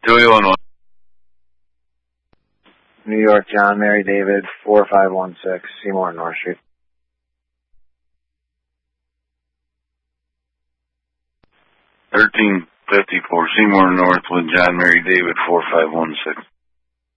2811. New York, John Mary David, 4516, Seymour, North Street. 1354 Seymour North with John Mary David, 4516.